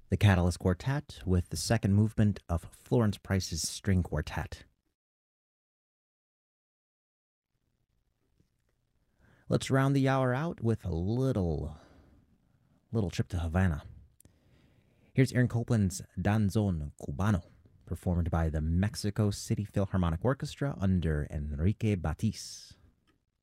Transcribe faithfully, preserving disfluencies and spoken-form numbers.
The Catalyst Quartet with the second movement of Florence Price's String Quartet. Let's round the hour out with a little, little trip to Havana. Here's Aaron Copland's Danzón Cubano, performed by the Mexico City Philharmonic Orchestra under Enrique Batiz.